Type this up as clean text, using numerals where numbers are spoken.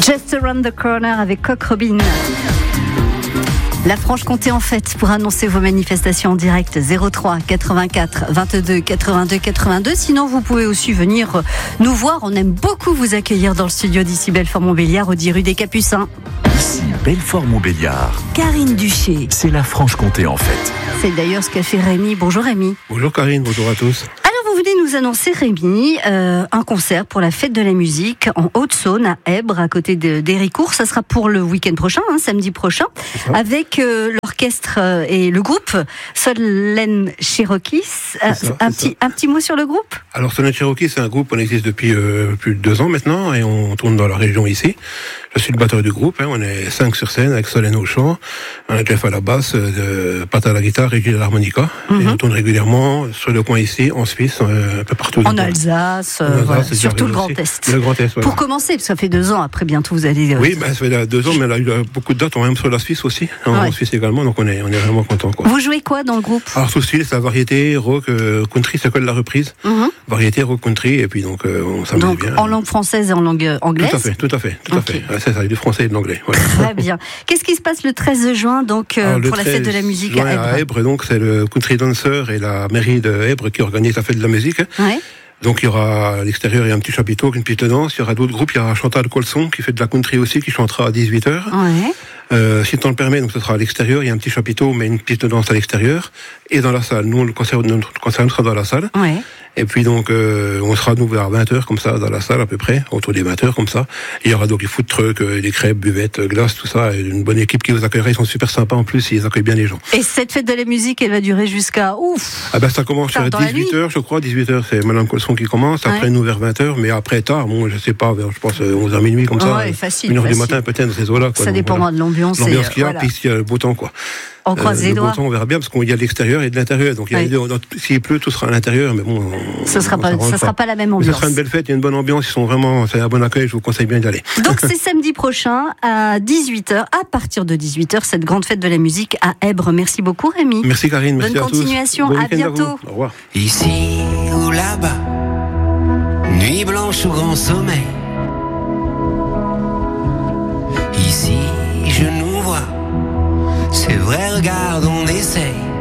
Just Around the Corner avec Coq Robin. La Franche-Comté en fête pour annoncer vos manifestations en direct 03 84 22 82 82. Sinon, vous pouvez aussi venir nous voir. On aime beaucoup vous accueillir dans le studio d'ici Belfort-Montbéliard, au 10 rue des Capucins. Ici Belfort-Montbéliard. Karine Duché. C'est la Franche-Comté en fête. C'est d'ailleurs ce qu'a fait Rémi. Bonjour Rémi. Bonjour Karine, bonjour à tous. Vous venez nous annoncer, Rémi, un concert pour la fête de la musique en Haute-Saône, à Èbres, à côté d'Héricourt. Ça sera pour le week-end prochain, samedi prochain, avec l'orchestre et le groupe Solène Cherokee. Un petit mot sur le groupe ? Alors Solène Cherokee, c'est un groupe, on existe depuis plus de 2 ans maintenant, et on tourne dans la région ici. Je suis le batteur du groupe, on est 5 sur scène, avec Solène au chant, on a Jeff à la basse, Pat à la guitare et Gilles à l'harmonica. Et on tourne régulièrement sur le coin ici, en Suisse, un peu partout. En Alsace, surtout le Grand Est. Le Grand Est, voilà. Pour commencer, parce que ça fait 2 ans, après bientôt vous allez... Oui, ça fait 2 ans, mais là, il y a beaucoup de dates, on est même sur la Suisse aussi, en Suisse également, donc on est vraiment contents. Vous jouez quoi dans le groupe ? Alors tout style, c'est la variété, rock, country, c'est quoi de la reprise. Variété, rock, country, et puis donc on s'amuse bien. En langue française et en langue anglaise ? Tout à fait. C'est ça, du français et de l'anglais. Voilà. Très bien. Qu'est-ce qui se passe le 13 juin donc, pour la fête de la musique à Èbres ? À Èbres, donc c'est le Country Dancer et la mairie de Èbres qui organisent la fête de la musique. Ouais. Donc il y aura à l'extérieur, il y a un petit chapiteau, une petite danse. Il y aura d'autres groupes. Il y aura Chantal Colson qui fait de la country aussi, qui chantera à 18h. Ouais. Si le temps le permet, donc ce sera à l'extérieur. Il y a un petit chapiteau, mais une petite danse à l'extérieur et dans la salle. Nous, notre concert sera dans la salle. Ouais. Et puis donc, on sera nous vers 20h comme ça, dans la salle à peu près, autour des 20h comme ça. Il y aura donc les food trucks, les crêpes, buvettes, glaces, tout ça. Et une bonne équipe qui vous accueillera. Ils sont super sympas en plus, ils accueillent bien les gens. Et cette fête de la musique, elle va durer jusqu'à... Ça commence à 18h, je crois. 18h, c'est Madame Colson qui commence. Après, nous vers 20h. Mais après, tard, je sais pas, je pense 11h minuit comme ça. Ouais, facile. 1h du matin, peut-être, dans ces eaux-là. Ça dépendra de l'ambiance. L'ambiance qu'il y a, puis s'il y a le beau temps, quoi. On croise les doigts. Le beau temps, on verra bien, parce qu'il y a de l'extérieur et de l'intérieur. Donc, s'il pleut, tout sera à l'intérieur, mais bon. Ça sera pas la même ambiance. Mais ça sera une belle fête, il y a une bonne ambiance, c'est un bon accueil, je vous conseille bien d'y aller. Donc, c'est samedi prochain, à 18h, à partir de 18h, cette grande fête de la musique à Èbres. Merci beaucoup, Rémi. Merci, Karine. Merci à tous. Bonne continuation. À bientôt. Au revoir. Ici ou là-bas, nuit blanche ou grand sommeil. Ici, je nous vois. C'est vrai, regarde, on essaye.